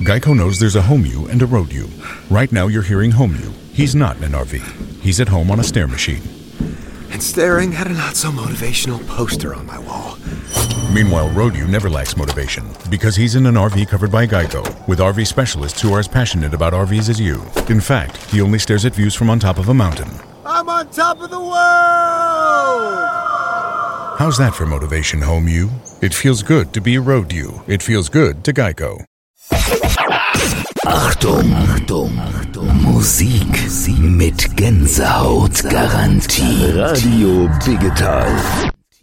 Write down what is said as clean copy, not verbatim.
Geico knows there's a home you and a road you. Right now you're hearing home you. He's not in an RV. He's at home on a stair machine. And staring at a not-so-motivational poster on my wall. Meanwhile, road you never lacks motivation because he's in an RV covered by Geico with RV specialists who are as passionate about RVs as you. In fact, he only stares at views from on top of a mountain. I'm on top of the world! How's that for motivation, home you? It feels good to be a road you. It feels good to Geico. Achtung, Musik mit Gänsehautgarantie. Radio Digital.